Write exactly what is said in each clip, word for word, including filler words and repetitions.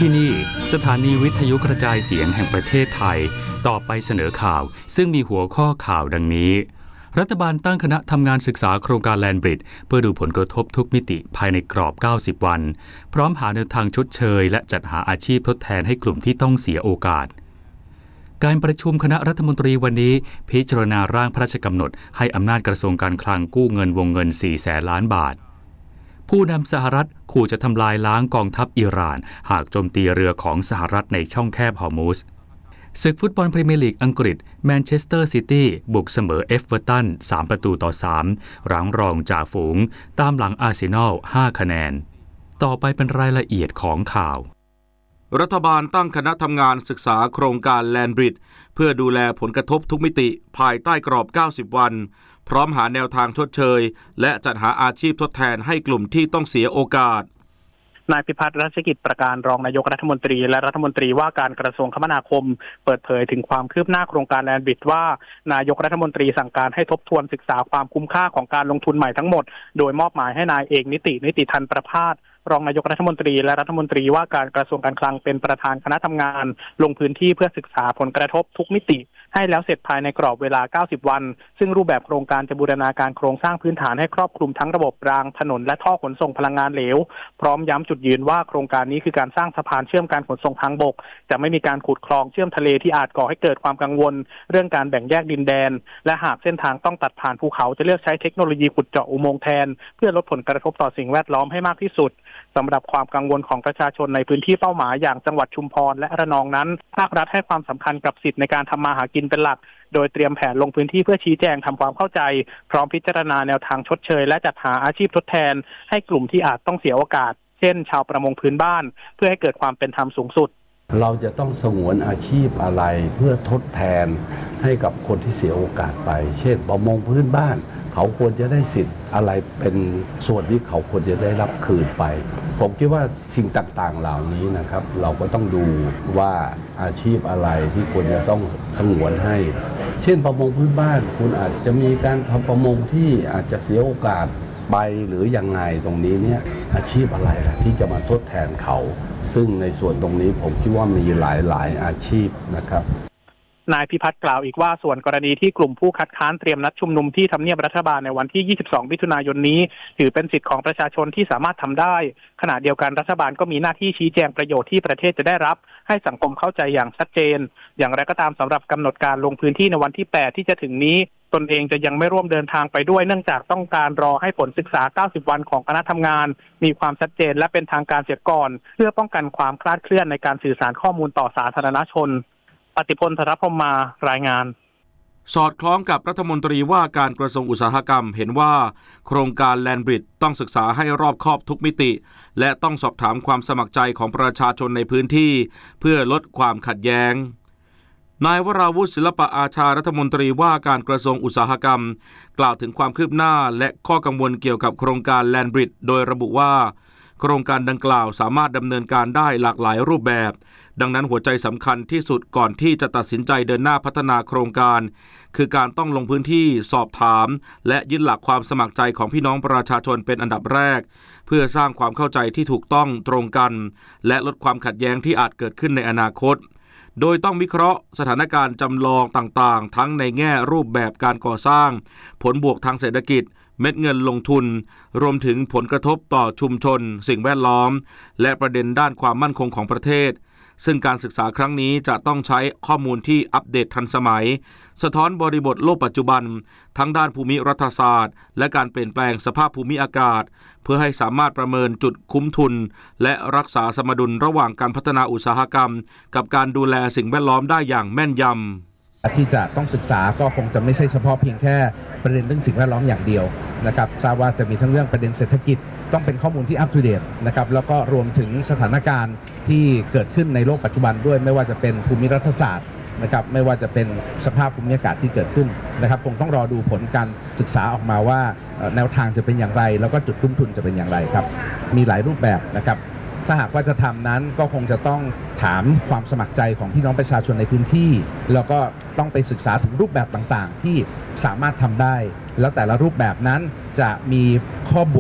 ที่นี่สถานีวิทยุกระจายเสียงแห่งประเทศไทยต่อไปเสนอข่าวซึ่งมีหัวข้อข่าวดังนี้รัฐบาลตั้งคณะทำงานศึกษาโครงการแลนด์บริดจ์เพื่อดูผลกระทบทุกมิติภายในกรอบเก้าสิบวันพร้อมหาแนวทางชดเชยและจัดหาอาชีพทดแทนให้กลุ่มที่ต้องเสียโอกาสการประชุมคณะรัฐมนตรีวันนี้พิจารณาร่างพระราชกำหนดให้อำนาจกระทรวงการคลังกู้เงินวงเงินสี่แสนล้านบาทผู้นำสหรัฐขู่จะทำลายล้างกองทัพอิหร่านหากโจมตีเรือของสหรัฐในช่องแคบฮอร์มุซศึกฟุตบอลพรีเมียร์ลีกอังกฤษแมนเชสเตอร์ซิตี้บุกเสมอเอฟเวอร์ตันสามประตูต่อสามหลังรองจ่าฝูงตามหลังอาร์เซนอลห้าคะแนนต่อไปเป็นรายละเอียดของข่าวรัฐบาลตั้งคณะทำงานศึกษาโครงการแลนด์บริดจ์เพื่อดูแลผลกระทบทุกมิติภายใต้กรอบเก้าสิบวันพร้อมหาแนวทางชดเชยและจัดหาอาชีพทดแทนให้กลุ่มที่ต้องเสียโอกาสนายพิพัฒน์รัชกิจประการรองนายกรัฐมนตรีและรัฐมนตรีว่าการกระทรวงคมนาคมเปิดเผยถึงความคืบหน้าโครงการแลนด์บริดจ์ว่านายกรัฐมนตรีสั่งการให้ทบทวนศึกษาความคุ้มค่าของการลงทุนใหม่ทั้งหมดโดยมอบหมายให้นายเอกนิตินิติทันประภาสรองนายกรัฐมนตรีและรัฐมนตรีว่าการกระทรวงการคลังเป็นประธานคณะทำงานลงพื้นที่เพื่อศึกษาผลกระทบทุกมิติให้แล้วเสร็จภายในกรอบเวลาเก้าสิบวันซึ่งรูปแบบโครงการจะบูรณาการโครงสร้างพื้นฐานให้ครอบคลุมทั้งระบบรางถนนและท่อขนส่งพลังงานเหลวพร้อมย้ำจุดยืนว่าโครงการนี้คือการสร้างสะพานเชื่อมการขนส่งทางบกจะไม่มีการขุดคลองเชื่อมทะเลที่อาจก่อให้เกิดความกังวลเรื่องการแบ่งแยกดินแดนและหากเส้นทางต้องตัดผ่านภูเขาจะเลือกใช้เทคโนโลยีขุดเจาะอุโมงค์แทนเพื่อลดผลกระทบต่อสิ่งแวดล้อมให้มากที่สุดสำหรับความกังวลของประชาชนในพื้นที่เป้าหมายอย่างจังหวัดชุมพรและระนองนั้นภาครัฐให้ความสำคัญกับสิทธิในการทำมาหากินเป็นหลักโดยเตรียมแผนลงพื้นที่เพื่อชี้แจงทำความเข้าใจพร้อมพิจารณาแนวทางชดเชยและจัดหาอาชีพทดแทนให้กลุ่มที่อาจต้องเสียโอกาสเช่นชาวประมงพื้นบ้านเพื่อให้เกิดความเป็นธรรมสูงสุดเราจะต้องสงวนอาชีพอะไรเพื่อทดแทนให้กับคนที่เสียโอกาสไปเช่นประมงพื้นบ้านเขาควรจะได้สิทธิ์อะไรเป็นส่วนที่เขาควรจะได้รับคืนไปผมคิดว่าสิ่งต่างๆเหล่านี้นะครับเราก็ต้องดูว่าอาชีพอะไรที่ควรจะต้องสงวนให้เช่นประมงพื้นบ้านคุณอาจจะมีการทำประมงที่อาจจะเสียโอกาสไปหรือยังไงตรงนี้เนี่ยอาชีพอะไรล่ะที่จะมาทดแทนเขาซึ่งในส่วนตรงนี้ผมคิดว่ามีหลายๆอาชีพนะครับนายพิพัฒน์กล่าวอีกว่าส่วนกรณีที่กลุ่มผู้คัดค้านเตรียมนัดชุมนุมที่ทำเนียบรัฐบาลในวันที่ยี่สิบสองมิถุนายนนี้ถือเป็นสิทธิของประชาชนที่สามารถทำได้ขณะเดียวกันรัฐบาลก็มีหน้าที่ชี้แจงประโยชน์ที่ประเทศจะได้รับให้สังคมเข้าใจอย่างชัดเจนอย่างไรก็ตามสำหรับกำหนดการลงพื้นที่ในวันที่แปดที่จะถึงนี้ตนเองจะยังไม่ร่วมเดินทางไปด้วยเนื่องจากต้องการรอให้ผลศึกษาเก้าสิบวันของคณะทำงานมีความชัดเจนและเป็นทางการเสียก่อนเพื่อป้องกันความคลาดเคลื่อนในการสื่อสารข้อมูลต่อสาธารณชนปฏิพล ธรพรหมารายงานสอดคล้องกับรัฐมนตรีว่าการกระทรวงอุตสาหกรรมเห็นว่าโครงการแลนด์บริดจ์ต้องศึกษาให้รอบคอบทุกมิติและต้องสอบถามความสมัครใจของประชาชนในพื้นที่เพื่อลดความขัดแย้งนายวราวุฒิศิลปะอาชารัฐมนตรีว่าการกระทรวงอุตสาหกรรมกล่าวถึงความคืบหน้าและข้อกังวลเกี่ยวกับโครงการแลนด์บริดจ์โดยระบุว่าโครงการดังกล่าวสามารถดำเนินการได้หลากหลายรูปแบบดังนั้นหัวใจสำคัญที่สุดก่อนที่จะตัดสินใจเดินหน้าพัฒนาโครงการคือการต้องลงพื้นที่สอบถามและยึดหลักความสมัครใจของพี่น้องประชาชนเป็นอันดับแรกเพื่อสร้างความเข้าใจที่ถูกต้องตรงกันและลดความขัดแย้งที่อาจเกิดขึ้นในอนาคตโดยต้องวิเคราะห์สถานการณ์จำลองต่างๆทั้งในแง่รูปแบบการก่อสร้างผลบวกทางเศรษฐกิจเม็ดเงินลงทุนรวมถึงผลกระทบต่อชุมชนสิ่งแวดล้อมและประเด็นด้านความมั่นคงของประเทศซึ่งการศึกษาครั้งนี้จะต้องใช้ข้อมูลที่อัปเดตทันสมัยสะท้อนบริบทโลกปัจจุบันทั้งด้านภูมิรัฐศาสตร์และการเปลี่ยนแปลงสภาพภูมิอากาศเพื่อให้สามารถประเมินจุดคุ้มทุนและรักษาสมดุลระหว่างการพัฒนาอุตสาหกรรมกับการดูแลสิ่งแวดล้อมได้อย่างแม่นยำที่จะต้องศึกษาก็คงจะไม่ใช่เฉพาะเพียงแค่ประเด็นเรื่องสิ่งแวดล้อมอย่างเดียวนะครับทราบว่าจะมีทั้งเรื่องประเด็นเศรษฐกิจต้องเป็นข้อมูลที่อัปเดตนะครับแล้วก็รวมถึงสถานการณ์ที่เกิดขึ้นในโลกปัจจุบันด้วยไม่ว่าจะเป็นภูมิรัฐศาสตร์นะครับไม่ว่าจะเป็นสภาพภูมิอากาศที่เกิดขึ้นนะครับคงต้องรอดูผลการศึกษาออกมาว่าแนวทางจะเป็นอย่างไรแล้วก็จุดคุ้มทุนจะเป็นอย่างไรครับมีหลายรูปแบบนะครับถ้าหากว่าจะทำนั้นก็คงจะต้องถามความสมัครใจของพี่น้องประชาชนในพื้นที่แล้วก็ต้องไปศึกษาถึงรูปแบบต่างๆที่สามารถทำได้แล้วแต่ละรูปแบบนั้นจะมีข้อบวก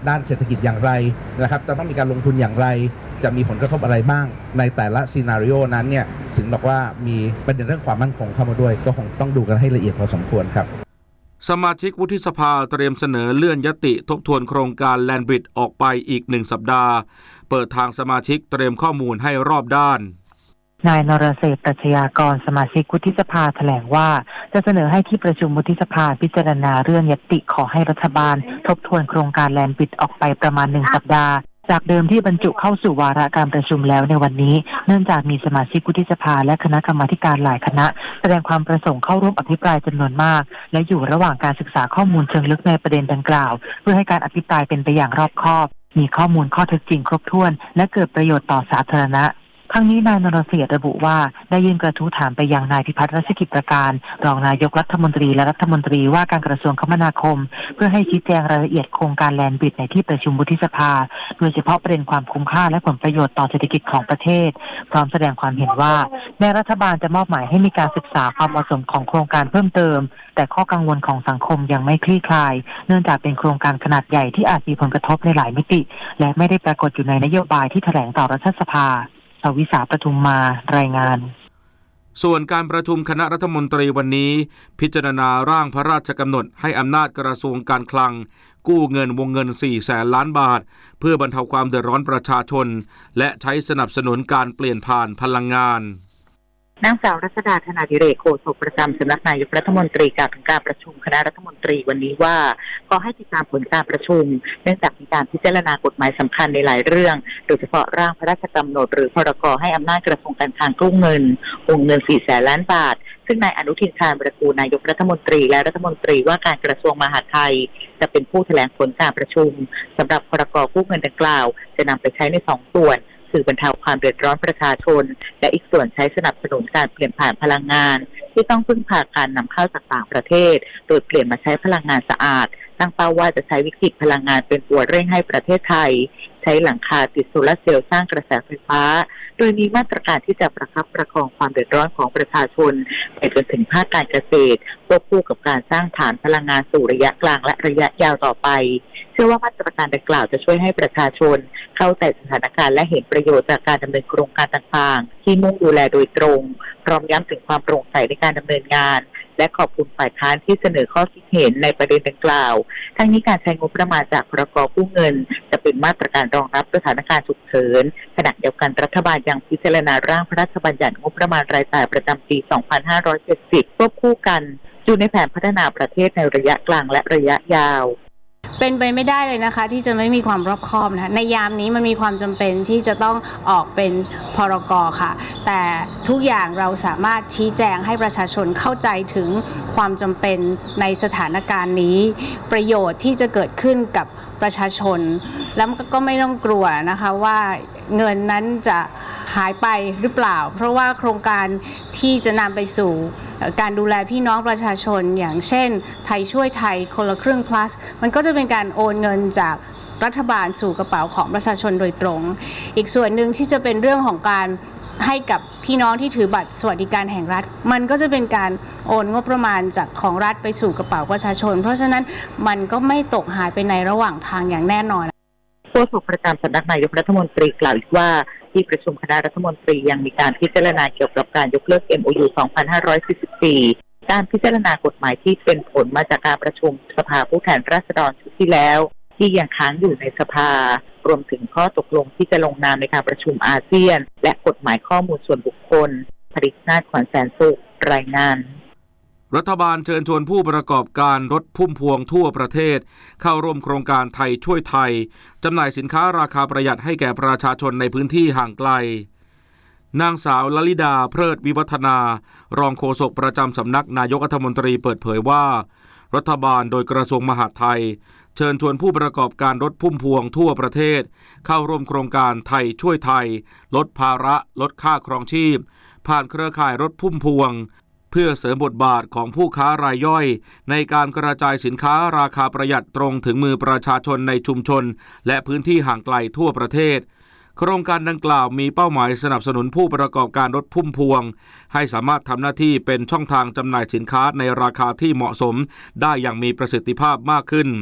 ด้านเศรษฐกิจอย่างไรนะครับจะต้องมีการลงทุนอย่างไรจะมีผลกระทบอะไรบ้างในแต่ละซีนาริโอนั้นเนี่ยถึงบอกว่ามีประเด็นเรื่องความมั่นคงเข้ามาด้วยก็คงต้องดูกันให้ละเอียดพอสมควรครับสมาชิกวุฒิสภาเตรียมเสนอเลื่อนยติทบทวนโครงการแลนด์บริดจ์ออกไปอีกหนึ่งสัปดาห์เปิดทางสมาชิกเตรียมข้อมูลให้รอบด้านนายนรเศรษฐ์ ปรัชญากรสมาชิกวุฒิสภาแถลงว่าจะเสนอให้ที่ประชุมวุฒิสภาพิจารณาเรื่องญัตติขอให้รัฐบาลทบทวนโครงการแลนด์บริดจ์ออกไปประมาณหนึ่งสัปดาห์จากเดิมที่บรรจุเข้าสู่วาระการประชุมแล้วในวันนี้เนื่องจากมีสมาชิกวุฒิสภาและคณะกรรมาการหลายคณะแสดงความประสงค์เข้าร่วมอภิปรายจำนวนมากและอยู่ระหว่างการศึกษาข้อมูลเชิงลึกในประเด็นดังกล่าวเพื่อให้การอภิปรายเป็นไปอย่างรอบคอบมีข้อมูลข้อเท็จจริงครบถ้วนและเกิดประโยชน์ต่อสาธารณะทั้งนี้นายนรเศรษฐ์ระบุว่าได้ยื่นกระทู้ถามไปยังนายพิพัฒน์รัชกิจประการรองนายกรัฐมนตรีและรัฐมนตรีว่าการกระทรวงคมนาคมเพื่อให้ชี้แจงรายละเอียดโครงการแลนด์บริดจ์ในที่ประชุมวุฒิสภาโดยเฉพาะประเด็นความคุ้มค่าและผลประโยชน์ต่อเศรษฐกิจของประเทศพร้อมแสดงความเห็นว่าแม้รัฐบาลจะมอบหมายให้มีการศึกษาความเหมาะสมของโครงการเพิ่มเติมแต่ข้อกังวลของสังคมยังไม่คลี่คลายเนื่องจากเป็นโครงการขนาดใหญ่ที่อาจมีผลกระทบในหลายมิติและไม่ได้ปรากฏอยู่ในนโยบายที่แถลงต่อรัฐสภาสวิสาปทุมมารายงานส่วนการประชุมคณะรัฐมนตรีวันนี้พิจารณาร่างพระราชกำหนดให้อำนาจกระทรวงการคลังกู้เงินวงเงินสี่แสนล้านบาทเพื่อบรรเทาความเดือดร้อนประชาชนและใช้สนับสนุนการเปลี่ยนผ่านพลังงานนางสาวรัชดาธนาดิเรกโฆษกประจำสำนักนายกรัฐมนตรีกล่าวถึงการประชุมคณะรัฐมนตรีวันนี้ว่าขอให้ติดตามผลการประชุมเนื่องจากมีการพิจารณากฎหมายสำคัญในหลายเรื่องโดยเฉพาะร่างพระราชกำหนดหรือพรกให้อำนาจกระทรวงการคลังกู้เงินวงเงินสี่แสนล้านบาทซึ่งนายอนุทินชาญวิรากูลนายกรัฐมนตรีและรัฐมนตรีว่าการกระทรวงมหาดไทยจะเป็นผู้แถลงผลการประชุมสำหรับพรกกู้เงินดังกล่าวจะนำไปใช้ในสองส่วนคือบรรเทาความเดือดร้อนประชาชนและอีกส่วนใช้สนับสนุนการเปลี่ยนผ่านพลังงานที่ต้องพึ่งพาการนำเข้าจากต่างประเทศโดยเปลี่ยนมาใช้พลังงานสะอาดตั้งเป้าว่าจะใช้วิกฤตพลังงานเป็นตัวเร่งให้ประเทศไทยใช้หลังคาติดโซลาร์เซลล์สร้างกระแสไฟฟ้าโดยมีมาตรการที่จะประคับประคองความเดือดร้อนของประชาชนไปจนถึงภาคการเกษตรควบคู่กับการสร้างฐานพลังงานสู่ระยะกลางและระยะยาวต่อไปเชื่อว่ามาตรการดังกล่าวจะช่วยให้ประชาชนเข้าใจสถานการณ์และเห็นประโยชน์จากการดำเนินโครงการต่างๆที่มุ่งดูแลโดยตรงพร้อมย้ำถึงความโปร่งใสในการดำเนินงานและขอบคุณฝ่ายค้านที่เสนอข้อคิดเห็นในประเด็นดังกล่าวทั้งนี้การใช้งบประมาณจากพรกกู้เงินจะเป็นมาตรการรองรับสถานการณ์ฉุกเฉินขณะเดียวกันรัฐบาลยังพิจารณาร่างพระราชบัญญัติงบประมาณรายจ่ายประจำปี สองพันห้าร้อยเจ็ดสิบ ควบคู่กันอยู่ในแผนพัฒนาประเทศในระยะกลางและระยะยาวเป็นไปไม่ได้เลยนะคะที่จะไม่มีความรอบคอบนะในยามนี้มันมีความจำเป็นที่จะต้องออกเป็นพรก.ค่ะแต่ทุกอย่างเราสามารถชี้แจงให้ประชาชนเข้าใจถึงความจำเป็นในสถานการณ์นี้ประโยชน์ที่จะเกิดขึ้นกับประชาชนแล้วก็ไม่ต้องกลัวนะคะว่าเงินนั้นจะหายไปหรือเปล่าเพราะว่าโครงการที่จะนำไปสู่การดูแลพี่น้องประชาชนอย่างเช่นไทยช่วยไทยคนละครึ่ง plus มันก็จะเป็นการโอนเงินจากรัฐบาลสู่กระเป๋าของประชาชนโดยตรงอีกส่วนหนึ่งที่จะเป็นเรื่องของการให้กับพี่น้องที่ถือบัตรสวัสดิการแห่งรัฐมันก็จะเป็นการโอนงบประมาณจากของรัฐไปสู่กระเป๋าประชาชนเพราะฉะนั้นมันก็ไม่ตกหายไปในระหว่างทางอย่างแน่นอนโฆษกประจำสำนักนายกรัฐมนตรีกล่าวอีกว่าที่ประชุมคณะรัฐมนตรียังมีการพิจารณาเกี่ยวกับการยกเลิก เอ็ม โอ ยู สองพันห้าร้อยสี่สิบสี่การพิจารณากฎหมายที่เป็นผลมาจากการประชุมสภาผู้แทนราษฎรชุดที่แล้วที่ยังค้างอยู่ในสภารวมถึงข้อตกลงที่จะลงนามในการประชุมอาเซียนและกฎหมายข้อมูลส่วนบุคคลผลิตนาถขวัญแสนสุขรายงานรัฐบาลเชิญชวนผู้ประกอบการรถพุ่มพวงทั่วประเทศเข้าร่วมโครงการไทยช่วยไทยจำหน่ายสินค้าราคาประหยัดให้แก่ประชาชนในพื้นที่ห่างไกลนางสาวลลิดาเพลิดวิวัฒนารองโฆษกประจำสำนักนายกรัฐมนตรีเปิดเผยว่ารัฐบาลโดยกระทรวงมหาดไทยเชิญชวนผู้ประกอบการรถพุ่มพวงทั่วประเทศเข้าร่วมโครงการไทยช่วยไทยลดภาระลดค่าครองชีพผ่านเครือข่ายรถพุ่มพวงเพื่อเสริมบทบาทของผู้ค้ารายย่อยในการกระจายสินค้าราคาประหยัดตรงถึงมือประชาชนในชุมชนและพื้นที่ห่างไกลทั่วประเทศโครงการดังกล่าวมีเป้าหมายสนับสนุนผู้ประกอบการรถพุ่มพวงให้สามารถทำหน้าที่เป็นช่องทางจำหน่ายสินค้าในราคาที่เหมาะสมได้อย่างมีประสิทธิภาพมากขึ้น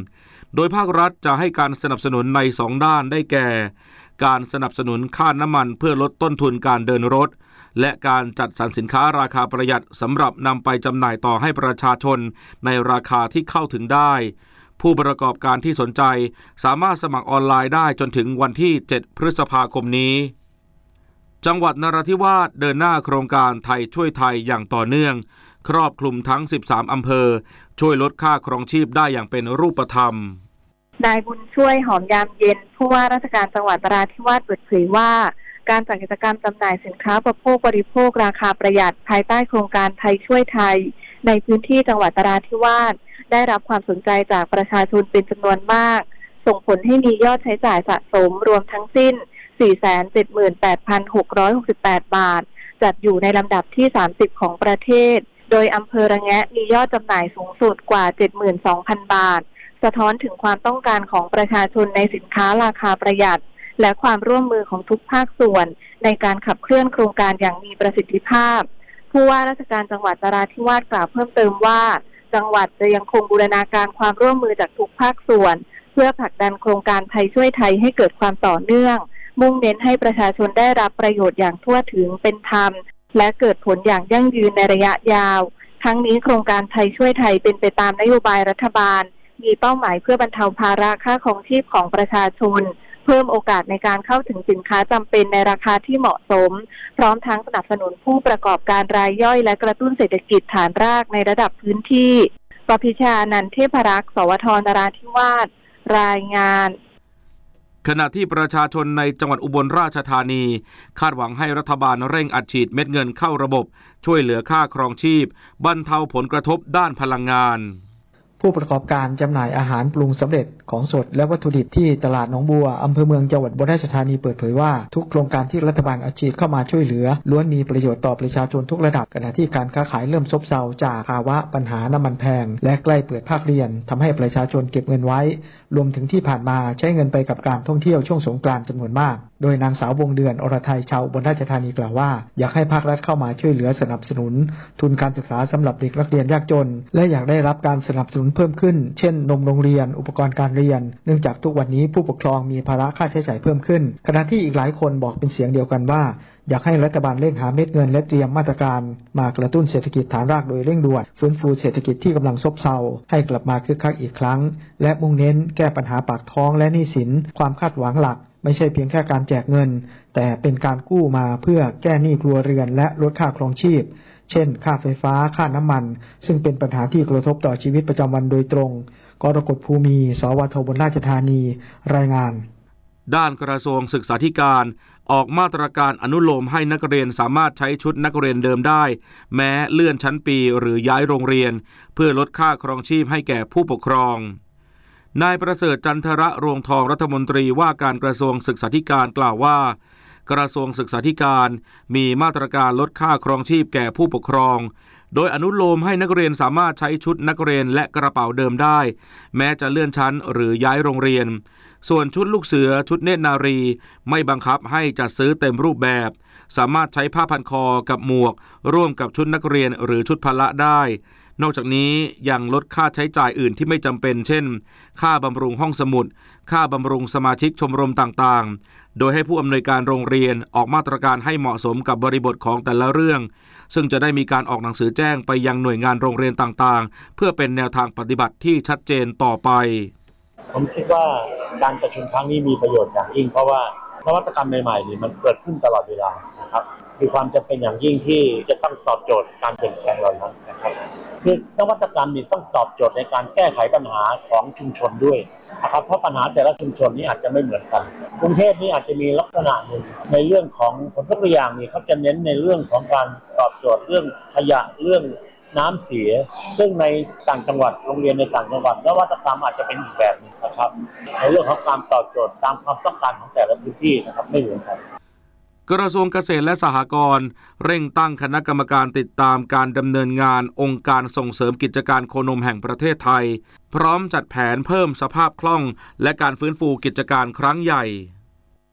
โดยภาครัฐจะให้การสนับสนุนในสองด้านได้แก่การสนับสนุนค่าน้ำมันเพื่อลดต้นทุนการเดินรถและการจัดสรรสินค้าราคาประหยัดสำหรับนำไปจำหน่ายต่อให้ประชาชนในราคาที่เข้าถึงได้ผู้ประกอบการที่สนใจสามารถสมัครออนไลน์ได้จนถึงวันที่เจ็ดพฤษภาคมนี้จังหวัดนราธิวาสเดินหน้าโครงการไทยช่วยไทยอย่างต่อเนื่องครอบคลุมทั้งสิบสามอำเภอช่วยลดค่าครองชีพได้อย่างเป็นรูปธรรมนายบุญช่วยหอมยามเย็นผู้ว่าราชการจังหวัดนราธิวาสเปิดเผยว่าการจัดกิจกรรมจำหน่ายสินค้าอุปโภคบริโภคราคาประหยัดภายใต้โครงการไทยช่วยไทยในพื้นที่จังหวัดนราธิวาสได้รับความสนใจจากประชาชนเป็นจำนวนมากส่งผลให้มียอดใช้จ่ายสะสมรวมทั้งสิ้น สี่แสนเจ็ดหมื่นแปดพันหกร้อยหกสิบแปด บาทจัดอยู่ในลำดับที่สามสิบของประเทศโดยอำเภอระแงะมียอดจำหน่ายสูงสุดกว่า เจ็ดหมื่นสองพัน บาทสะท้อนถึงความต้องการของประชาชนในสินค้าราคาประหยัดและความร่วมมือของทุกภาคส่วนในการขับเคลื่อนโครงการอย่างมีประสิทธิภาพผู้ว่าราชการจังหวัดนราธิวาสกล่าวเพิ่มเติมว่าจังหวัดจะยังคงบูรณาการความร่วมมือจากทุกภาคส่วนเพื่อผลักดันโครงการไทยช่วยไทยให้เกิดความต่อเนื่องมุ่งเน้นให้ประชาชนได้รับประโยชน์อย่างทั่วถึงเป็นธรรมและเกิดผลอย่างยั่งยืนในระยะยาวทั้งนี้โครงการไทยช่วยไทยเป็นไปตามนโยบายรัฐบาลมีเป้าหมายเพื่อบรรเทาภาระค่าครองชีพของประชาชนเพิ่มโอกาสในการเข้าถึงสินค้าจำเป็นในราคาที่เหมาะสมพร้อมทั้งสนับสนุนผู้ประกอบการรายย่อยและกระตุ้นเศรษฐกิจฐานรากในระดับพื้นที่ปพิชานันท์เทพรักษ์สวทนราธิวาสรายงานขณะที่ประชาชนในจังหวัดอุบลราชธานีคาดหวังให้รัฐบาลเร่งอัดฉีดเม็ดเงินเข้าระบบช่วยเหลือค่าครองชีพบรรเทาผลกระทบด้านพลังงานผู้ประกอบการจำหน่ายอาหารปรุงสำเร็จของสดและวัตถุดิบที่ตลาดหนองบัวอำเภอเมืองจังหวัดอุบลราชธานีเปิดเผยว่าทุกโครงการที่รัฐบาลอัดฉีดเข้ามาช่วยเหลือล้วนมีประโยชน์ต่อประชาชนทุกระดับขณะที่การค้าขายเริ่มซบเซาจากภาวะปัญหาน้ำมันแพงและใกล้เปิดภาคเรียนทำให้ประชาชนเก็บเงินไว้รวมถึงที่ผ่านมาใช้เงินไปกับการท่องเที่ยวช่วงสงกรานต์จำนวนมากโดยนางสาววงเดือนอรไทยชาวอุบลราชธานีกล่าวว่าอยากให้ภาครัฐเข้ามาช่วยเหลือสนับสนุนทุนการศึกษาสำหรับเด็กนักเรียนยากจนและอยากได้รับการสนับสนุนเพิ่มขึ้นเช่นนมโรงเรียนอุปกรณ์การเรียนเนื่องจากทุกวันนี้ผู้ปกครองมีภาระค่าใช้จ่ายเพิ่มขึ้นขณะที่อีกหลายคนบอกเป็นเสียงเดียวกันว่าอยากให้รัฐบาลเร่งหาเม็ดเงินและเตรียมมาตรการมากระตุ้นเศรษฐกิจฐานรากโดยเร่งด่วนฟื้นฟูเศรษฐกิจที่กำลังซบเซาให้กลับมาคึกคักอีกครั้งและมุ่งเน้นแก้ปัญหาปากท้องและหนี้สินความคาดหวังหลักไม่ใช่เพียงแค่การแจกเงินแต่เป็นการกู้มาเพื่อแก้หนี้ครัวเรือนและลดค่าครองชีพเช่นค่าไฟฟ้าค่าน้ำมันซึ่งเป็นปัญหาที่กระทบต่อชีวิตประจำวันโดยตรงกรกฎภูมิสวทอุบลราชธานีรายงานด้านกระทรวงศึกษาธิการออกมาตรการอนุโลมให้นักเรียนสามารถใช้ชุดนักเรียนเดิมได้แม้เลื่อนชั้นปีหรือย้ายโรงเรียนเพื่อลดค่าครองชีพให้แก่ผู้ปกครองนายประเสริฐจันทระรวงทองรัฐมนตรีว่าการกระทรวงศึกษาธิการกล่าวว่ากระทรวงศึกษาธิการมีมาตรการลดค่าครองชีพแก่ผู้ปกครองโดยอนุโลมให้นักเรียนสามารถใช้ชุดนักเรียนและกระเป๋าเดิมได้แม้จะเลื่อนชั้นหรือย้ายโรงเรียนส่วนชุดลูกเสือชุดเนตรนารีไม่บังคับให้จัดซื้อเต็มรูปแบบสามารถใช้ผ้าพันคอกับหมวกร่วมกับชุดนักเรียนหรือชุดพละได้นอกจากนี้ยังลดค่าใช้จ่ายอื่นที่ไม่จำเป็นเช่นค่าบำรุงห้องสมุดค่าบำรุงสมาชิกชมรมต่างๆโดยให้ผู้อำนวยการโรงเรียนออกมาตรการให้เหมาะสมกับบริบทของแต่ละเรื่องซึ่งจะได้มีการออกหนังสือแจ้งไปยังหน่วยงานโรงเรียนต่างๆเพื่อเป็นแนวทางปฏิบัติที่ชัดเจนต่อไปผมคิดว่าการประชุมครั้งนี้มีประโยชน์อย่างยิ่งเพราะว่านวัตกรรมใหม่ๆนี่มันเกิดขึ้นตลอดเวลานะครับมีความจำเป็นอย่างยิ่งที่จะต้องตอบโจทย์การเปลี่ยนแปลงเหล่านั้นนะครับคือนวัตกรรมนี่ต้องตอบโจทย์ในการแก้ไขปัญหาของชุมชนด้วยนะครับเพราะปัญหาแต่ละชุมชนนี้อาจจะไม่เหมือนกันกรุงเทพนี่อาจจะมีลักษณะหนึ่งในเรื่องของผมยกตัวอย่างนี่เขาจะเน้นในเรื่องของการตอบโจทย์เรื่องขยะเรื่องน้ำเสียซึ่งในต่างจังหวัดโรงเรียนในต่างจังหวัดนวัตกรรมอาจจะเป็นอีกแบบนึงนะครับในเรื่องของการตอบโจทย์ตามความต้องการของแต่ละพื้นที่นะครับไม่เหมือนกันกระทรวงเกษตรและสหกรณ์เร่งตั้งคณะกรรมการติดตามการดำเนินงานองค์การส่งเสริมกิจการโคนมแห่งประเทศไทยพร้อมจัดแผนเพิ่มสภาพคล่องและการฟื้นฟูกิจการครั้งใหญ่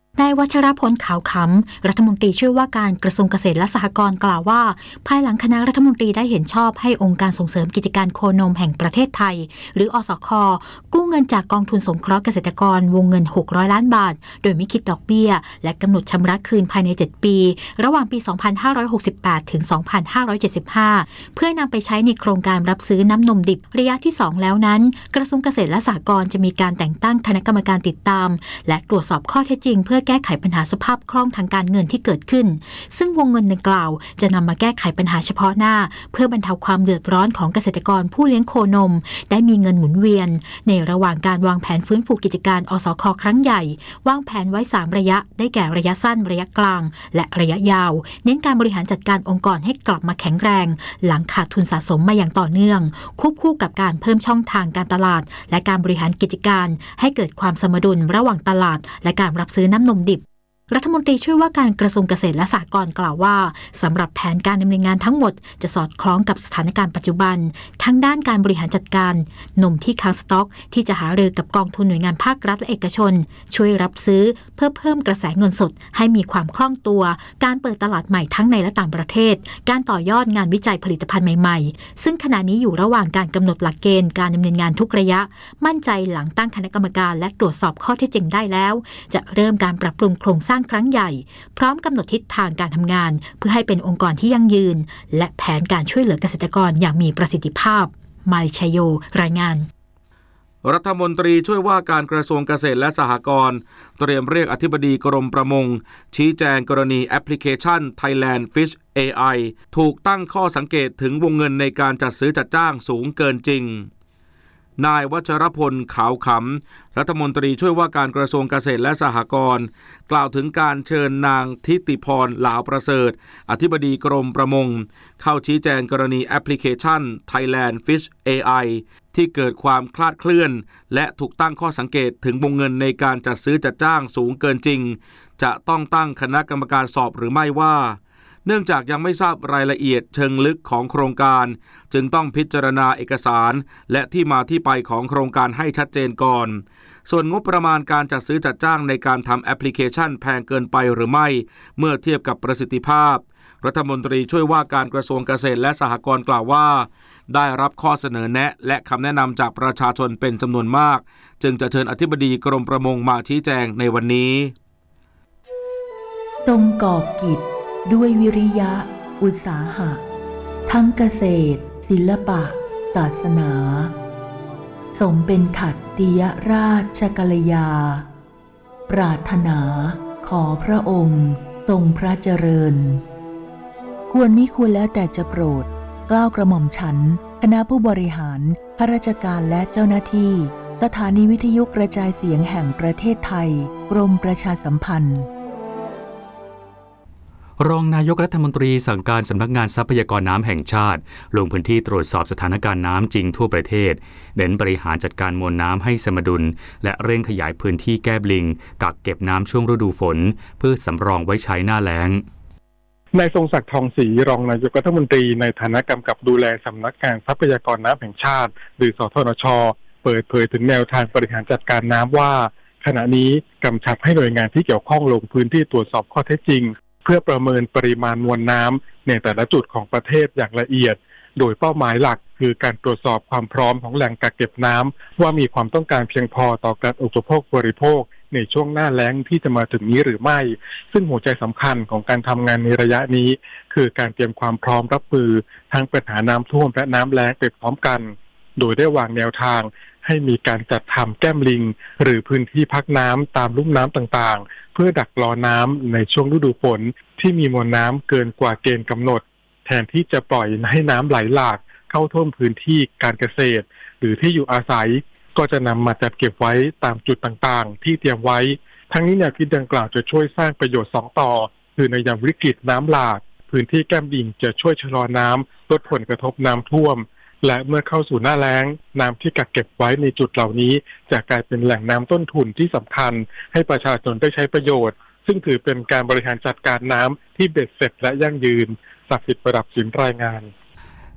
นายวัชรพลขาวขำรัฐมนตรีช่วยว่าการกระทรวงเกษตรและสหกรณ์กล่าวว่าภายหลังคณะรัฐมนตรีได้เห็นชอบให้องค์การส่งเสริมกิจการโคนมแห่งประเทศไทยหรืออสค.กู้เงินจากกองทุนสงเคราะห์เกษตรกรวงเงินหกร้อยล้านบาทโดยไม่คิดดอกเบี้ยและกำหนดชำระคืนภายในเจ็ดปีระหว่างปี สองพันห้าร้อยหกสิบแปด ถึง สองพันห้าร้อยเจ็ดสิบห้า เพื่อนำไปใช้ในโครงการรับซื้อน้ำนมดิบระยะที่สองแล้วนั้นกระทรวงเกษตรและสหกรณ์จะมีการแต่งตั้งคณะกรรมการติดตามและตรวจสอบข้อเท็จจริงเพื่อแก้ไขปัญหาสภาพคล่องทางการเงินที่เกิดขึ้นซึ่งวงเงินดังกล่าวจะนำมาแก้ไขปัญหาเฉพาะหน้าเพื่อบรรเทาความเดือดร้อนของเกษตรกรผู้เลี้ยงโคนมได้มีเงินหมุนเวียนในระหว่างการวางแผนฟื้นฟูกิจการอสค.ครั้งใหญ่วางแผนไว้สามระยะได้แก่ระยะสั้นระยะกลางและระยะยาวเน้นการบริหารจัดการองค์กรให้กลับมาแข็งแรงหลังขาดทุนสะสมมาอย่างต่อเนื่องควบคู่กับการเพิ่มช่องทางการตลาดและการบริหารกิจการให้เกิดความสมดุลระหว่างตลาดและการรับซื้อน้ำนมดิบรัฐมนตรีช่วยว่าการกระทรวงเกษตรและสหกรณ์กล่าวว่าสำหรับแผนการดำเนินงานทั้งหมดจะสอดคล้องกับสถานการณ์ปัจจุบันทั้งด้านการบริหารจัดการนมที่ค้างสต็อกที่จะหารือกับกองทุนหน่วยงานภาครัฐและเอกชนช่วยรับซื้อเพื่อเพิ่มกระแสเงินสดให้มีความคล่องตัวการเปิดตลาดใหม่ทั้งในและต่างประเทศการต่อยอดงานวิจัยผลิตภัณฑ์ใหม่ๆซึ่งขณะนี้อยู่ระหว่างการกำหนดหลักเกณฑ์การดำเนินงานทุกระยะมั่นใจหลังตั้งคณะกรรมการและตรวจสอบข้อเท็จจริงได้แล้วจะเริ่มการปรับปรุงโครงสร้างครั้งใหญ่พร้อมกำหนดทิศทางการทำงานเพื่อให้เป็นองค์กรที่ยั่งยืนและแผนการช่วยเหลือเกษตรกรอย่างมีประสิทธิภาพมาริชโยรายงานรัฐมนตรีช่วยว่าการกระทรวงเกษตรและสหกรณ์เตรียมเรียกอธิบดีกรมประมงชี้แจงกรณีแอปพลิเคชัน Thailand Fish เอ ไอ ถูกตั้งข้อสังเกตถึงวงเงินในการจัดซื้อจัดจ้างสูงเกินจริงนายวัชรพลขาวขำรัฐมนตรีช่วยว่าการกระทรวงเกษตรและสหกรณ์กล่าวถึงการเชิญนางทิติพรหลาวประเสริฐอธิบดีกรมประมงเข้าชี้แจงกรณีแอปพลิเคชัน Thailand Fish เอ ไอ ที่เกิดความคลาดเคลื่อนและถูกตั้งข้อสังเกตถึงวงเงินในการจัดซื้อจัดจ้างสูงเกินจริงจะต้องตั้งคณะกรรมการสอบหรือไม่ว่าเนื่องจากยังไม่ทราบรายละเอียดเชิงลึกของโครงการจึงต้องพิจารณาเอกสารและที่มาที่ไปของโครงการให้ชัดเจนก่อนส่วนงบประมาณการจัดซื้อจัดจ้างในการทำแอปพลิเคชันแพงเกินไปหรือไม่เมื่อเทียบกับประสิทธิภาพรัฐมนตรีช่วยว่าการกระทรวงเกษตรและสหกรณ์กล่าวว่าได้รับข้อเสนอแนะและคำแนะนำจากประชาชนเป็นจำนวนมากจึงจะเชิญอธิบดีกรมประมงมาชี้แจงในวันนี้ตรงก่อกิจด้วยวิริยะอุตสาหะทั้งเกษตรศิลปะศาสนาสมเป็นขัตติยราชกัลยาปรารถนาขอพระองค์ทรงพระเจริญควรมิควรแล้วแต่จะโปรดเกล้ากระหม่อมฉันคณะผู้บริหารข้าราชการและเจ้าหน้าที่สถานีวิทยุกระจายเสียงแห่งประเทศไทยกรมประชาสัมพันธ์รองนายกรัฐมนตรีสั่งการสำนักงานทรัพยากรน้ำแห่งชาติลงพื้นที่ตรวจสอบสถานการณ์น้ำจริงทั่วประเทศเน้นบริหารจัดการมวลน้ำให้สมดุลและเร่งขยายพื้นที่แก้บลิงกักเก็บน้ำช่วงฤดูฝนเพื่อสำรองไว้ใช้หน้าแล้งนายทรงศักดิ์ทองศรีรองนายกรัฐมนตรีในฐานะกำกับดูแลสำนักงานทรัพยากรน้ำแห่งชาติหรือสทนช.เปิดเผยถึงแนวทางบริหารจัดการน้ำว่าขณะนี้กำชับให้หน่วยงานที่เกี่ยวข้องลงพื้นที่ตรวจสอบข้อเท็จจริงเพื่อประเมินปริมาณมวลน้ำในแต่ละจุดของประเทศอย่างละเอียดโดยเป้าหมายหลักคือการตรวจสอบความพร้อมของแหล่งกักเก็บน้ำว่ามีความต้องการเพียงพอต่อการอุปโภคบริโภคในช่วงหน้าแล้งที่จะมาถึงนี้หรือไม่ซึ่งหัวใจสำคัญของการทำงานในระยะนี้คือการเตรียมความพร้อมรับมือทั้งปัญหาน้ำท่วมและน้ำแล้งไปพร้อมกันโดยได้วางแนวทางให้มีการจัดทำแก้มลิงหรือพื้นที่พักน้ำตามลุ่มน้ำต่างๆเพื่อดักรอน้ำในช่วงฤดูฝนที่มีมวลน้ำเกินกว่าเกณฑ์กำหนดแทนที่จะปล่อยให้น้ำไหลหลากเข้าท่วมพื้นที่การเกษตรหรือที่อยู่อาศัยก็จะนำมาจัดเก็บไว้ตามจุดต่างๆที่เตรียมไว้ทั้งนี้แนวคิดดังกล่าวจะช่วยสร้างประโยชน์สองต่อคือในยามวิกฤตน้ำหลากพื้นที่แก้มลิงจะช่วยชะลอน้ำลดผลกระทบน้ำท่วมและเมื่อเข้าสู่หน้าแล้งน้ำที่กักเก็บไว้ในจุดเหล่านี้จะกลายเป็นแหล่งน้ำต้นทุนที่สำคัญให้ประชาชนได้ใช้ประโยชน์ซึ่งถือเป็นการบริหารจัดการน้ำที่เบ็ดเสร็จและยั่งยืนศักดิ์สิทธิ์ประดับสินรายงาน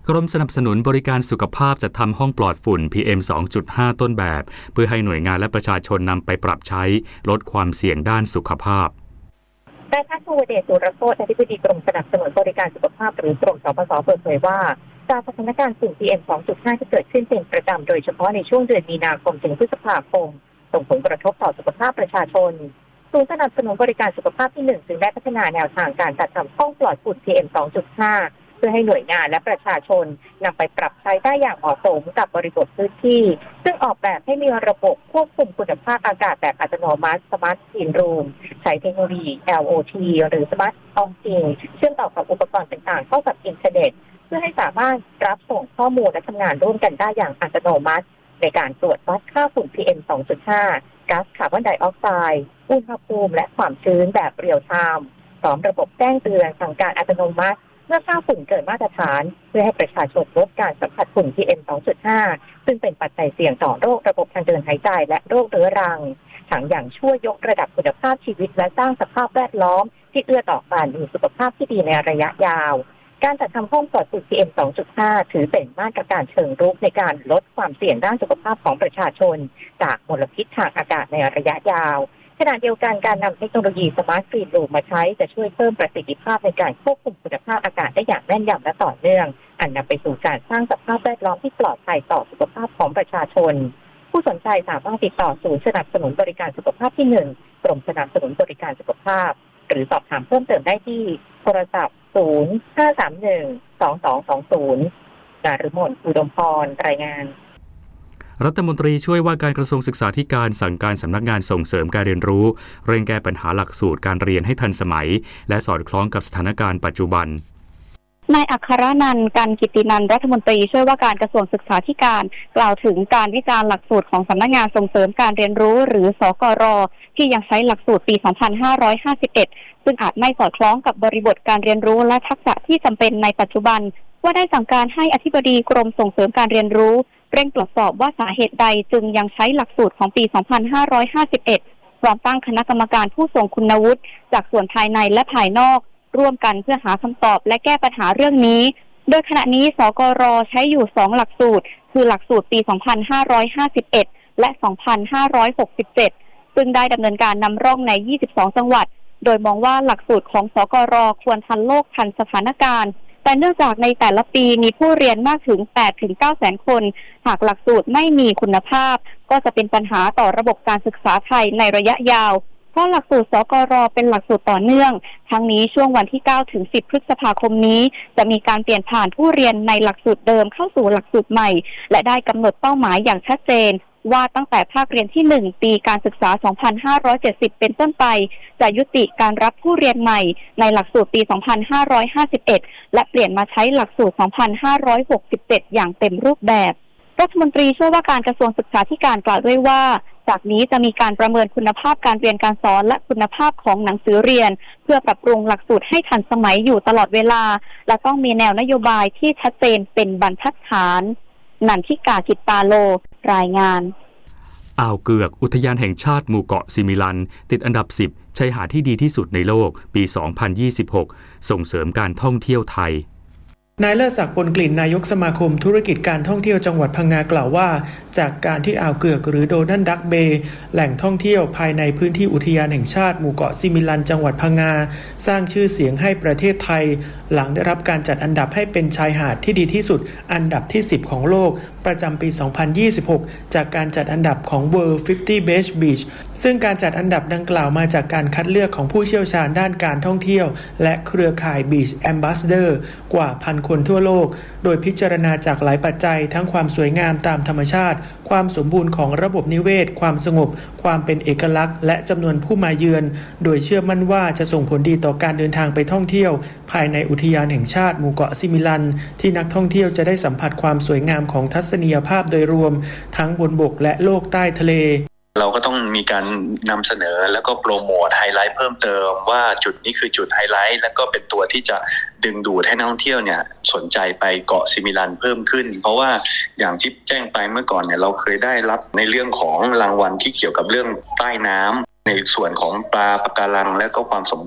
กรมสนับสนุนบริการสุขภาพจัดทำห้องปลอดฝุ่น พี เอ็ม สองจุดห้า ต้นแบบเพื่อให้หน่วยงานและประชาชนนำไปปรับใช้ลดความเสี่ยงด้านสุขภาพนายแพทย์ภูวเดช สุรโชติอธิบดีกรมสนับสนุนบริการสุขภาพหรือกรมสปส.เปิดเผยว่าจากสถานการณ์ฝุ่น พี เอ็ม สองจุดห้า ที่เกิดขึ้นเป็นประจำโดยเฉพาะในช่วงเดือนมีนาคมถึงพฤษภาคมส่งผลกระทบต่อสุขภาพประชาชนศูนย์สนับสนุนบริการสุขภาพที่หนึ่งจึงได้พัฒนาแนวทางการจัดทำห้องปลอดฝุ่น พี เอ็ม สองจุดห้า เพื่อให้หน่วยงานและประชาชนนำไปปรับใช้ได้อย่างเหมาะสมกับบริบทพื้นที่ซึ่งออกแบบให้มีระบบควบคุมคุณภาพอากาศแบบอัตโนมัติ Smart Clean Room ใช้เทคโนโลยี แอล โอ ที หรือ Smart Opting เชื่อมต่อกับอุปกรณ์ต่างๆเข้ากับอินเทอร์เน็ตเพื่อให้สามารถรับส่งข้อมูลและทำงานร่วมกันได้อย่างอัตโนมัติในการตรวจวัดค่าฝุ่น พี เอ็ม สองจุดห้า ก๊าซคาร์บอนไดออกไซด์อุณหภูมิและความชื้นแบบเรียลไทม์พร้อมระบบแจ้งเตือนสั่งการอัตโนมัติเมื่อค่าฝุ่นเกินมาตรฐานเพื่อให้ประชาชนลดการสัมผัสฝุ่น พี เอ็ม สองจุดห้า ซึ่งเป็นปัจจัยเสี่ยงต่อโรคระบบทางเดินหายใจและโรคเรื้อรังทั้งอย่างช่วยยกระดับคุณภาพชีวิตและสร้างสภาพแวดล้อมที่เอื้อต่อการมีสุขภาพที่ดีในระยะยาวการจัดทำห้องปลอดฝุ่น พี เอ็ม สองจุดห้า ถือเป็นมาตรการเชิงรุกในการลดความเสี่ยงด้านสุขภาพของประชาชนจากมลพิษทางอากาศในระยะยาวขณะเดียวกันการนำเทคโนโลยี Smart Clean Room มาใช้จะช่วยเพิ่มประสิทธิภาพในการควบคุมคุณภาพอากาศได้อย่างแม่นยำและต่อเนื่องอันนำไปสู่การสร้างสภาพแวดล้อมที่ปลอดภัยต่อสุขภาพของประชาชนผู้สนใจสามารถติดต่อศูนย์สนับสนุนบริการสุขภาพที่หนึ่งกรมสนับสนุนบริการสุขภาพหรือสอบถามเพิ่มเติมได้ที่โทรศัพท์ศูนย์ ห้า สาม หนึ่ง สอง สอง สอง ศูนย์ นฤมล อุดมพรรายงานรัฐมนตรีช่วยว่าการกระทรวงศึกษาธิการสั่งการสำนักงานส่งเสริมการเรียนรู้เร่งแก้ปัญหาหลักสูตรการเรียนให้ทันสมัยและสอดคล้องกับสถานการณ์ปัจจุบันนายอัครนันท์ กันกิตินันท์รัฐมนตรีช่วยว่าการกระทรวงศึกษาธิการกล่าวถึงการวิจารณ์หลักสูตรของสำนักงานส่งเสริมการเรียนรู้หรือสกร.ที่ยังใช้หลักสูตรปี สองพันห้าร้อยห้าสิบเอ็ด ซึ่งอาจไม่สอดคล้องกับบริบทการเรียนรู้และทักษะที่จำเป็นในปัจจุบันว่าได้สั่งการให้อธิบดีกรมส่งเสริมการเรียนรู้เร่งตรวจสอบว่าสาเหตุใดจึงยังใช้หลักสูตรของปี สองพันห้าร้อยห้าสิบเอ็ด พร้อมตั้งคณะกรรมการผู้ทรงคุณวุฒิจากส่วนภายในและภายนอกร่วมกันเพื่อหาคำตอบและแก้ปัญหาเรื่องนี้โดยขณะนี้สกร.ใช้อยู่สองหลักสูตรคือหลักสูตรปี สองพันห้าร้อยห้าสิบเอ็ด และ สองพันห้าร้อยหกสิบเจ็ด ซึ่งได้ดำเนินการนำร่องใน ยี่สิบสอง จังหวัดโดยมองว่าหลักสูตรของสกร.ควรทันโลกทันสถานการณ์แต่เนื่องจากในแต่ละปีมีผู้เรียนมากถึง แปดถึงเก้า แสนคนหากหลักสูตรไม่มีคุณภาพก็จะเป็นปัญหาต่อระบบการศึกษาไทยในระยะยาวเพราะหลักสูตรสกร.เป็นหลักสูตรต่อเนื่องทั้งนี้ช่วงวันที่ เก้าถึงสิบ พฤษภาคมนี้จะมีการเปลี่ยนผ่านผู้เรียนในหลักสูตรเดิมเข้าสู่หลักสูตรใหม่และได้กำหนดเป้าหมายอย่างชัดเจนว่าตั้งแต่ภาคเรียนที่หนึ่งปีการศึกษา สองพันห้าร้อยเจ็ดสิบ เป็นต้นไปจะยุติการรับผู้เรียนใหม่ในหลักสูตรปี สองพันห้าร้อยห้าสิบเอ็ด และเปลี่ยนมาใช้หลักสูตร สองพันห้าร้อยหกสิบเจ็ด อย่างเต็มรูปแบบรัฐมนตรีช่วยว่าการกระทรวงศึกษาธิการกล่าวด้วยว่าจากนี้จะมีการประเมินคุณภาพการเรียนการสอนและคุณภาพของหนังสือเรียนเพื่อปรับปรุงหลักสูตรให้ทันสมัยอยู่ตลอดเวลาและต้องมีแนวนโยบายที่ชัดเจนเป็นบรรทัดฐานนันทิกา จิตตาโลรายงานอ่าวเกือกอุทยานแห่งชาติหมู่เกาะซิมิลันติดอันดับสิบชายหาดที่ดีที่สุดในโลกปี สองพันยี่สิบหก ส่งเสริมการท่องเที่ยวไทยนายเลิศศักดิ์ ปนกลิ่นนายกสมาคมธุรกิจการท่องเที่ยวจังหวัดพังงากล่าวว่าจากการที่อ่าวเกือกหรือโดนัลด์ดักเบย์แหล่งท่องเที่ยวภายในพื้นที่อุทยานแห่งชาติหมู่เกาะซิมิลันจังหวัดพังงาสร้างชื่อเสียงให้ประเทศไทยหลังได้รับการจัดอันดับให้เป็นชายหาดที่ดีที่สุดอันดับที่สิบของโลกประจำปี สองพันยี่สิบหก จากการจัดอันดับของ World ห้าสิบ Best Beach ซึ่งการจัดอันดับดังกล่าวมาจากการคัดเลือกของผู้เชี่ยวชาญด้านการท่องเที่ยวและเครือข่าย Beach Ambassador กว่าพันคนทั่วโลกโดยพิจารณาจากหลายปัจจัยทั้งความสวยงามตามธรรมชาติความสมบูรณ์ของระบบนิเวศความสงบความเป็นเอกลักษณ์และจำนวนผู้มาเยือนโดยเชื่อมั่นว่าจะส่งผลดีต่อการเดินทางไปท่องเที่ยวภายในอุทยานแห่งชาติหมู่เกาะซิมิลันที่นักท่องเที่ยวจะได้สัมผัสความสวยงามของทัศนียภาพโดยรวมทั้งบนบกและโลกใต้ทะเลเราก็ต้องมีการนำเสนอแล้วก็โปรโมทไฮไลท์เพิ่มเติมว่าจุดนี้คือจุดไฮไลท์แล้วก็เป็นตัวที่จะดึงดูดให้นักท่องเที่ยวเนี่ยสนใจไปเกาะซิมิลันเพิ่มขึ้นเพราะว่าอย่างที่แจ้งไปเมื่อก่อนเนี่ยเราเคยได้รับในเรื่องของรางวัลที่เกี่ยวกับเรื่องใต้น้ำในส่วนของปลาปะการังและก็ความสมบูรณ์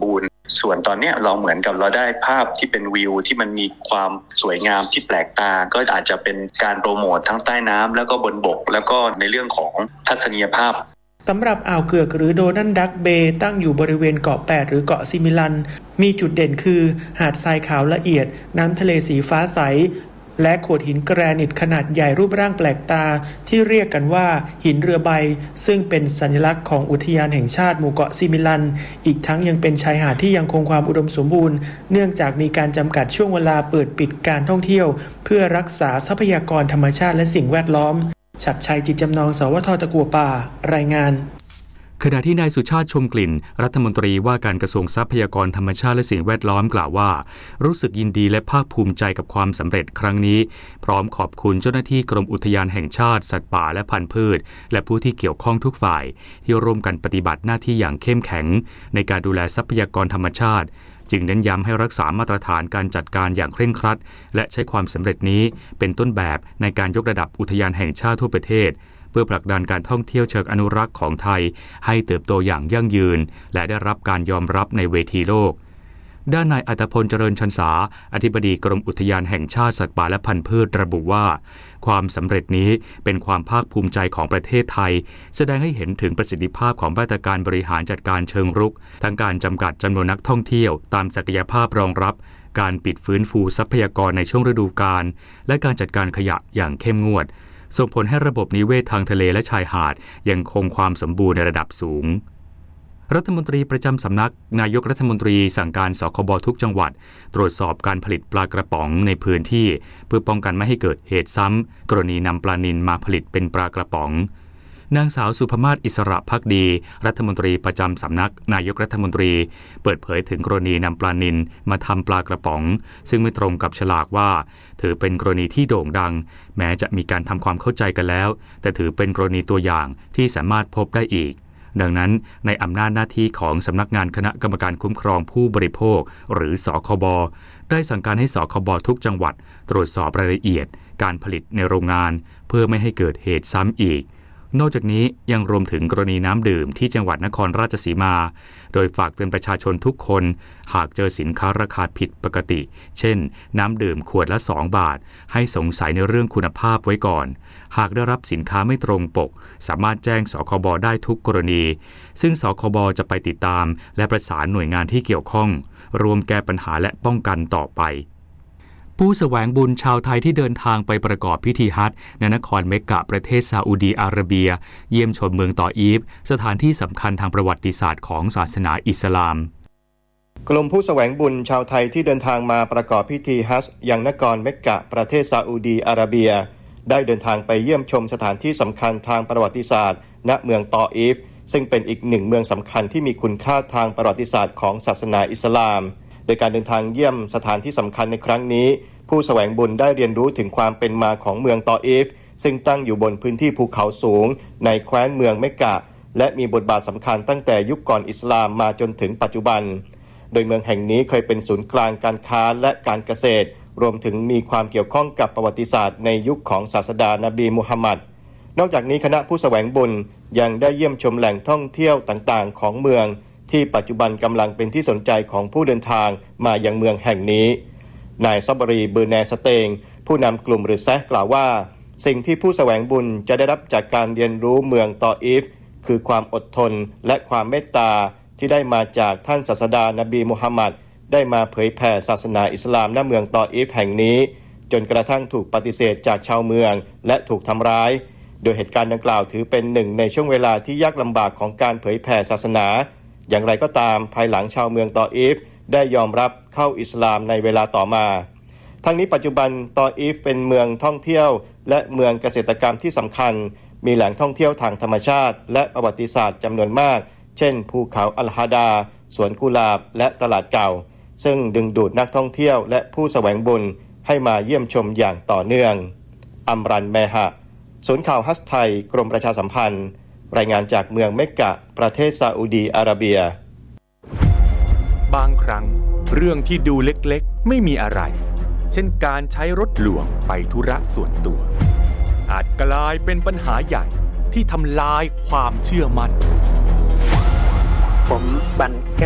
ส่วนตอนนี้เราเหมือนกับเราได้ภาพที่เป็นวิวที่มันมีความสวยงามที่แปลกตาก็อาจจะเป็นการโปรโมททั้งใต้น้ำแล้วก็บนบกแล้วก็ในเรื่องของทัศนียภาพสำหรับอ่าวเกือกหรือโดนัลด์ดักเบย์ตั้งอยู่บริเวณเกาะแปดหรือเกาะซิมิลันมีจุดเด่นคือหาดทรายขาวละเอียดน้ำทะเลสีฟ้าใสและโขดหินแกรนิตขนาดใหญ่รูปร่างแปลกตาที่เรียกกันว่าหินเรือใบซึ่งเป็นสัญลักษณ์ของอุทยานแห่งชาติหมู่เกาะซิมิลันอีกทั้งยังเป็นชายหาดที่ยังคงความอุดมสมบูรณ์เนื่องจากมีการจำกัดช่วงเวลาเปิดปิดการท่องเที่ยวเพื่อรักษาทรัพยากรธรรมชาติและสิ่งแวดล้อมฉัตรชัยจิตจำนองสวทตะกั่วป่ารายงานขณะที่นายสุชาติชมกลิ่นรัฐมนตรีว่าการกระทรวงทรัพยากรธรรมชาติและสิ่งแวดล้อมกล่าวว่ารู้สึกยินดีและภาคภูมิใจกับความสำเร็จครั้งนี้พร้อมขอบคุณเจ้าหน้าที่กรมอุทยานแห่งชาติสัตว์ป่าและพันธุ์พืชและผู้ที่เกี่ยวข้องทุกฝ่ายที่ร่วมกันปฏิบัติหน้าที่อย่างเข้มแข็งในการดูแลทรัพยากรธรรมชาติจึงเน้นย้ำให้รักษามาตรฐานการจัดการอย่างเคร่งครัดและใช้ความสำเร็จนี้เป็นต้นแบบในการยกระดับอุทยานแห่งชาติทั่วประเทศเพื่อผลักดันการท่องเที่ยวเชิงอนุรักษ์ของไทยให้เติบโตอย่างยั่งยืนและได้รับการยอมรับในเวทีโลกด้านนายอัตพลเจริญชันษาอธิบดีกรมอุทยานแห่งชาติสัตว์ป่าและพันธุ์พืชระบุว่าความสำเร็จนี้เป็นความภาคภูมิใจของประเทศไทยแสดงให้เห็นถึงประสิทธิภาพของมาตรการบริหารจัดการเชิงรุกทั้งการจำกัดจำนวนนักท่องเที่ยวตามศักยภาพรองรับการปิดฟื้นฟูทรัพยากรในช่วงฤดูกาลและการจัดการขยะอย่างเข้มงวดส่งผลให้ระบบนิเวศทางทะเลและชายหาดยังคงความสมบูรณ์ในระดับสูงรัฐมนตรีประจำสำนักนายกรัฐมนตรีสั่งการสคบทุกจังหวัดตรวจสอบการผลิตปลากระป๋องในพื้นที่เพื่อป้องกันไม่ให้เกิดเหตุซ้ำกรณีนำปลานิลมาผลิตเป็นปลากระป๋องนางสาวสุภมาศอิสระภักดีรัฐมนตรีประจำสำนักนายกรัฐมนตรีเปิดเผยถึงกรณีนำปลานิลมาทำปลากระป๋องซึ่งไม่ตรงกับฉลากว่าถือเป็นกรณีที่โด่งดังแม้จะมีการทำความเข้าใจกันแล้วแต่ถือเป็นกรณีตัวอย่างที่สามารถพบได้อีกดังนั้นในอำนาจหน้าที่ของสำนักงานคณะกรรมการคุ้มครองผู้บริโภคหรือสคบได้สั่งการให้สคบทุกจังหวัดตรวจสอบรายละเอียดการผลิตในโรงงานเพื่อไม่ให้เกิดเหตุซ้ำอีกนอกจากนี้ยังรวมถึงกรณีน้ำดื่มที่จังหวัดนครราชสีมาโดยฝากเตือนประชาชนทุกคนหากเจอสินค้าราคาผิดปกติเช่นน้ำดื่มขวดละสองบาทให้สงสัยในเรื่องคุณภาพไว้ก่อนหากได้รับสินค้าไม่ตรงปกสามารถแจ้งสคบได้ทุกกรณีซึ่งสคบจะไปติดตามและประสานหน่วยงานที่เกี่ยวข้องรวมแก้ปัญหาและป้องกันต่อไปผู้แสวงบุญชาวไทยที่เดินทางไปประกอบพิธีฮัจญ์ในนครเมกกะประเทศซาอุดีอาระเบียเยี่ยมชมเมืองตออีฟสถานที่สำคัญทางประวัติศาสตร์ของศาสนาอิสลามกลุ่มผู้แสวงบุญชาวไทยที่เดินทางมาประกอบพิธีฮัจญ์ยังนครเมกกะประเทศซาอุดีอาระเบียได้เดินทางไปเยี่ยมชมสถานที่สำคัญทางประวัติศาสตร์ณเมืองตออีฟซึ่งเป็นอีกหนึ่งเมืองสำคัญที่มีคุณค่าทางประวัติศาสตร์ของศาสนาอิสลามโดยการเดินทางเยี่ยมสถานที่สำคัญในครั้งนี้ผู้แสวงบุญได้เรียนรู้ถึงความเป็นมาของเมืองตออีฟซึ่งตั้งอยู่บนพื้นที่ภูเขาสูงในแคว้นเมืองเมกกะและมีบทบาทสำคัญตั้งแต่ยุคก่อนอิสลามมาจนถึงปัจจุบันโดยเมืองแห่งนี้เคยเป็นศูนย์กลางการค้าและการเกษตรรวมถึงมีความเกี่ยวข้องกับประวัติศาสตร์ในยุคของศาสดานบีมุฮัมมัดนอกจากนี้คณะผู้แสวงบุญยังได้เยี่ยมชมแหล่งท่องเที่ยวต่างๆของเมืองที่ปัจจุบันกำลังเป็นที่สนใจของผู้เดินทางมายังเมืองแห่งนี้นายซับบรีเบอร์แนสเตงผู้นำกลุ่มหรือแซะกล่าวว่าสิ่งที่ผู้แสวงบุญจะได้รับจากการเรียนรู้เมืองตออีฟคือความอดทนและความเมตตาที่ได้มาจากท่านศาสดานบีมุฮัมมัดได้มาเผยแผ่ศาสนาอิสลามณเมืองตออีฟแห่งนี้จนกระทั่งถูกปฏิเสธจากชาวเมืองและถูกทำร้ายโดยเหตุการณ์ดังกล่าวถือเป็นหนึ่งในช่วงเวลาที่ยากลำบากของการเผยแผ่ศาสนาอย่างไรก็ตามภายหลังชาวเมืองตออีฟได้ยอมรับเข้าอิสลามในเวลาต่อมาทั้งนี้ปัจจุบันตออีฟเป็นเมืองท่องเที่ยวและเมืองเกษตรกรรมที่สำคัญมีแหล่งท่องเที่ยวทางธรรมชาติและประวัติศาสตร์จำนวนมากเช่นภูเขาอัลฮาดาสวนกุหลาบและตลาดเก่าซึ่งดึงดูดนักท่องเที่ยวและผู้แสวงบุญให้มาเยี่ยมชมอย่างต่อเนื่องอัมรันแมฮะศูนย์ข่าวฮัจญ์ไทยกรมประชาสัมพันธ์รายงานจากเมืองเมกกะประเทศซาอุดีอาระเบียบางครั้งเรื่องที่ดูเล็กๆไม่มีอะไรเช่นการใช้รถหลวงไปธุระส่วนตัวอาจกลายเป็นปัญหาใหญ่ที่ทำลายความเชื่อมั่นผมบันแก้วศัพท์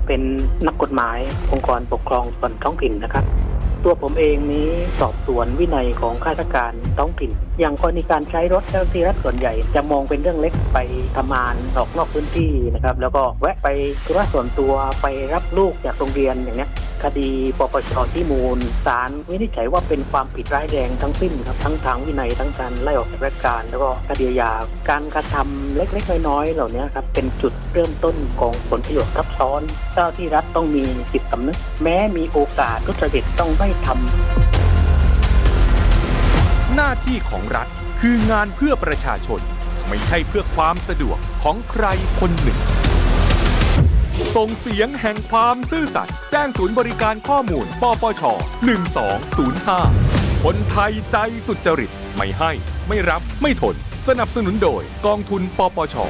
เป็นนักกฎหมายองค์กรปกครองส่วนท้องถิ่นนะครับตัวผมเองนี้สอบสวนวินัยของข้าราชการท้องถิ่นอย่างกรณีการใช้รถเจ้าหน้าที่รัฐส่วนใหญ่จะมองเป็นเรื่องเล็กไปทำงานออกนอกพื้นที่นะครับแล้วก็แวะไปธุระส่วนตัวไปรับลูกจากโรงเรียนอย่างนี้คดีปปช.ที่มูลศาลวินิจฉัยว่าเป็นความผิดร้ายแรงทั้งสิ้นครับทั้งทางวินัยทั้งการไล่ออกจากราชการแล้วก็คดีอาญาการกระทำเล็กๆน้อยๆเหล่านี้ครับเป็นจุดเริ่มต้นของผลประโยชน์ทับซ้อนเจ้าที่รัฐต้องมีจิตสำนึกแม้มีโอกาสทุจริตต้องไม่ทำหน้าที่ของรัฐคืองานเพื่อประชาชนไม่ใช่เพื่อความสะดวกของใครคนหนึ่งส่งเสียงแห่งความซื่อสัตย์แจ้งศูนย์บริการข้อมูลปปชหนึ่งสองศูนย์ห้าคนไทยใจสุจริตไม่ให้ไม่รับไม่ทนสนับสนุนโดยกองทุนปปช.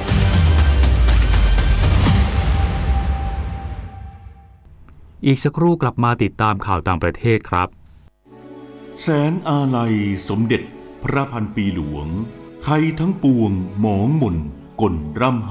อีกสักครู่กลับมาติดตามข่าวต่างประเทศครับแสนอาลัยสมเด็จพระพันปีหลวงไทยทั้งปวงหมองหม่นก่นร่ำ